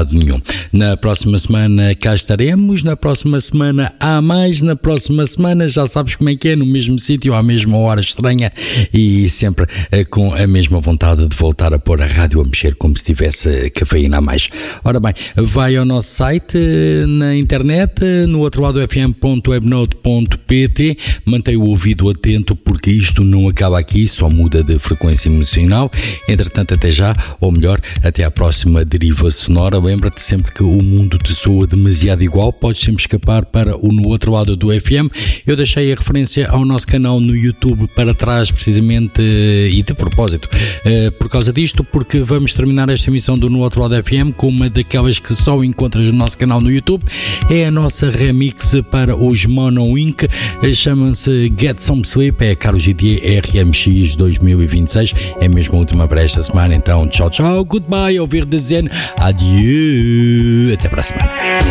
lado nenhum. Na próxima semana cá estaremos, na próxima semana há mais, na próxima semana já sabes como é que é, no mesmo sítio, à mesma hora estranha e sempre com a mesma vontade de voltar a pôr a rádio a mexer como se tivesse cafeína a mais. Ora bem, vai ao nosso site na internet, no outro lado fm.webnode.pt, mantém o ouvido atento porque isto não acaba aqui, só muda de frequência emocional. Entretanto, até já, ou melhor, até à próxima deriva sonora. Lembra-te sempre que o mundo te soa demasiado igual, podes sempre escapar para o No Outro Lado do FM. Eu deixei a referência ao nosso canal no YouTube para trás, precisamente, e de propósito, por causa disto, porque vamos terminar esta emissão do No Outro Lado FM com uma daquelas que só encontras no nosso canal no YouTube. É a nossa remix para os Mono Inc. Chama-se Get Some Sleep, é a Carlos GD RMX 2026, é mesmo a última para esta semana. Então, tchau, tchau, goodbye, ouvir dizer adieu, até para a semana.